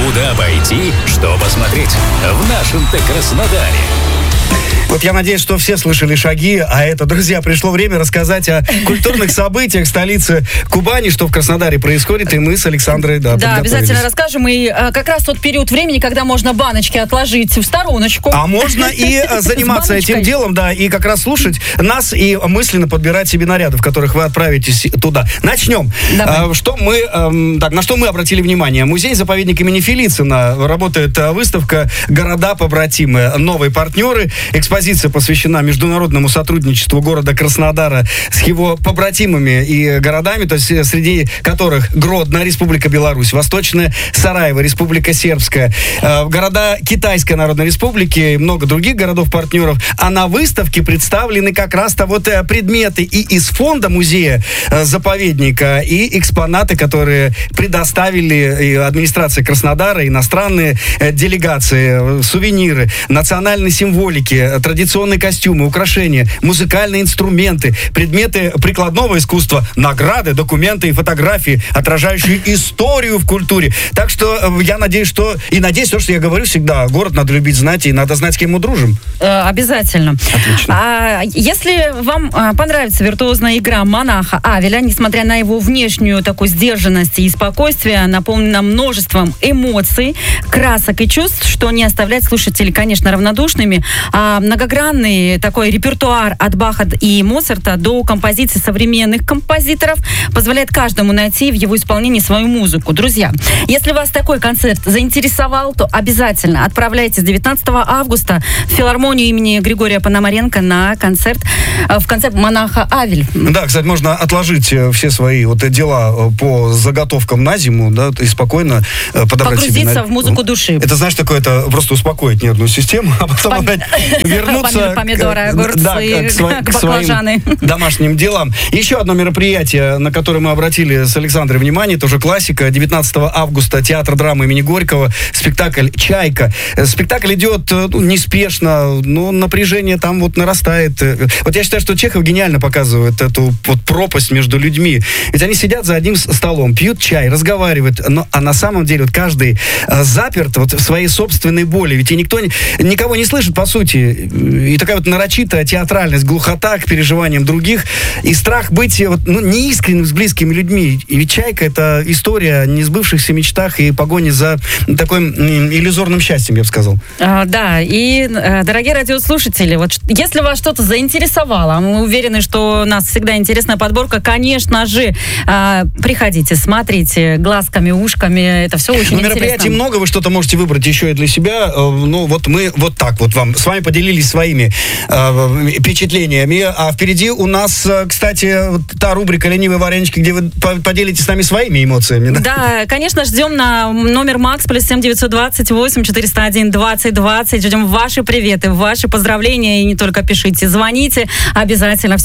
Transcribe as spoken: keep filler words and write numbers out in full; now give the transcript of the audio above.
Куда пойти, что посмотреть в нашем-то Краснодаре? Вот я надеюсь, что все слышали шаги, а это, друзья, пришло время рассказать о культурных событиях столицы Кубани, что в Краснодаре происходит, и мы с Александрой, да, Да, обязательно расскажем, и а, как раз тот период времени, когда можно баночки отложить в стороночку. А можно и заниматься этим делом, да, и как раз слушать нас и мысленно подбирать себе наряды, в которых вы отправитесь туда. Начнем. А, что мы, эм, так, на что мы обратили внимание? Музей-заповедник имени Фелицина. Работает выставка «Города-побратимы». Новые партнеры. Экспозиция посвящена международному сотрудничеству города Краснодара с его побратимыми и городами, то есть среди которых Гродно, Республика Беларусь, Восточная Сараево, Республика Сербская, э, города Китайской Народной Республики и много других городов-партнеров. А на выставке представлены как раз-то вот э, предметы и из фонда музея э, заповедника, и экспонаты, которые предоставили и администрация Краснодара, иностранные э, делегации, э, сувениры, национальной символики, традиционные костюмы, украшения, музыкальные инструменты, предметы прикладного искусства, награды, документы и фотографии, отражающие историю в культуре. Так что я надеюсь, что... И надеюсь, то, что я говорю всегда, город надо любить знать, и надо знать, с кем мы дружим. Э, обязательно. Отлично. А если вам а, понравится виртуозная игра монаха Авеля, несмотря на его внешнюю такую сдержанность и спокойствие, наполнена множеством эмоций, красок и чувств, что не оставляет слушателей, конечно, равнодушными, а многогранный такой репертуар от Баха и Моцарта до композиций современных композиторов позволяет каждому найти в его исполнении свою музыку. Друзья, если вас такой концерт заинтересовал, то обязательно отправляйтесь девятнадцатого августа в филармонию имени Григория Пономаренко на концерт, в концерт монаха Авель. Да, кстати, можно отложить все свои вот дела по заготовкам на зиму, да, и спокойно подобрать погрузиться себе... в музыку души. Это, знаешь, такое, это просто успокоить нервную систему, а потом Пом... опять вернуться помидоры, к, огурцы, да, к, сво- к к своим домашним делам. Еще одно мероприятие, на которое мы обратили с Александрой внимание, тоже классика. девятнадцатого августа театр драмы имени Горького, спектакль «Чайка». Спектакль идет ну, неспешно, но напряжение там вот нарастает. Вот я считаю, что Чехов гениально показывает эту вот пропасть между людьми. Ведь они сидят за одним столом, пьют чай, разговаривают, но, а на самом деле вот каждый а, заперт вот в своей собственной боли. Ведь и никто, никого не слышит, по сути. И такая вот нарочитая театральность, глухота к переживаниям других и страх быть вот, ну, неискренним с близкими людьми. И ведь «Чайка» — это история о несбывшихся мечтах и погоне за таким иллюзорным счастьем, я бы сказал. А, да, и, дорогие радиослушатели, вот если вас что-то заинтересовало, мы уверены, что у нас всегда интересная подборка, конечно же, а, приходите, смотрите глазками, ушками, это все очень ну, интересно. Мероприятий много, вы что-то можете выбрать еще и для себя. Ну, вот мы вот так вот вам с вами поделились своими э, впечатлениями. А впереди у нас, кстати, та рубрика «Ленивые варенички», где вы поделитесь с нами своими эмоциями. Да, да, конечно, ждем на номер МАКС плюс семь девятьсот двадцать восемь четыреста один двадцать двадцать. Ждем ваши приветы, ваши поздравления. И не только пишите, звоните обязательно.